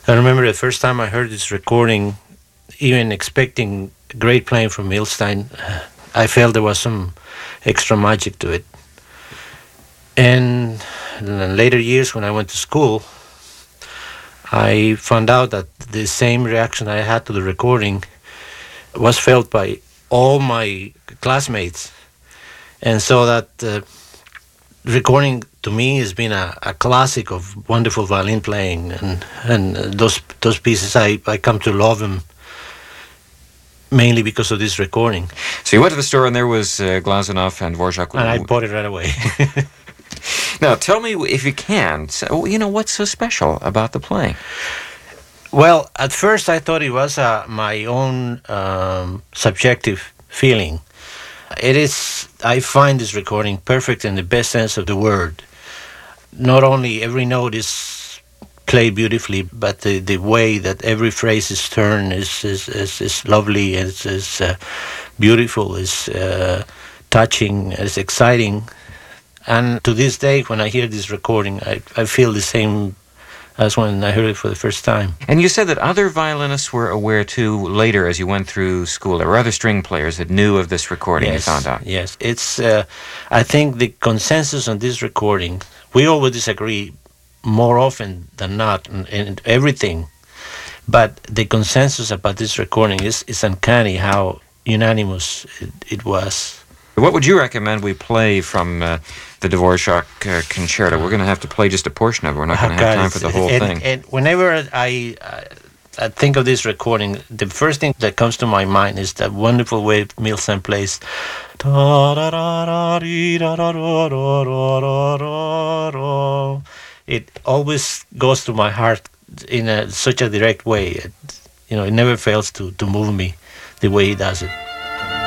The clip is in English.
I remember the first time I heard this recording, even expecting great playing from Milstein, I felt there was some extra magic to it. And in later years, when I went to school, I found out that the same reaction I had to the recording was felt by all my classmates. And so that recording to me has been a classic of wonderful violin playing, and those pieces I come to love them mainly because of this recording. So you went to the store and there was Glazunov and Dvorak. And I bought it right away. Now, tell me, if you can, what's so special about the playing? Well, at first I thought it was my own subjective feeling. It is, I find this recording perfect in the best sense of the word. Not only every note is played beautifully, but the way that every phrase is turned is lovely, is beautiful, is touching, is exciting. And to this day, when I hear this recording, I feel the same as when I heard it for the first time. And you said that other violinists were aware too later as you went through school. There were other string players that knew of this recording, yes, you found out. Yes, it's, I think the consensus on this recording, we always disagree more often than not in everything, but the consensus about this recording is uncanny how unanimous it was. What would you recommend we play from the Dvorak concerto? We're going to have to play just a portion of it. We're not going to have time for the whole thing. And whenever I think of this recording, the first thing that comes to my mind is that wonderful way Milstein plays. It always goes to my heart in such a direct way. It never fails to move me the way he does it.